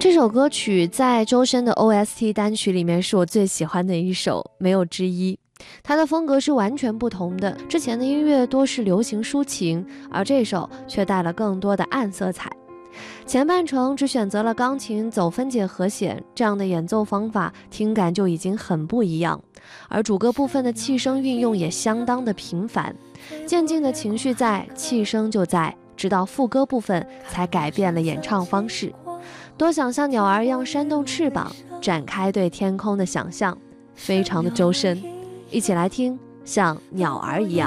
这首歌曲在周深的 OST 单曲里面是我最喜欢的一首，没有之一。它的风格是完全不同的，之前的音乐多是流行抒情，而这首却带了更多的暗色彩。前半程只选择了钢琴走分解和弦，这样的演奏方法听感就已经很不一样，而主歌部分的气声运用也相当的频繁，渐进的情绪在，气声就在，直到副歌部分才改变了演唱方式。多想像鸟儿一样扇动翅膀，展开对天空的想象，非常的周深。一起来听像鸟儿一样。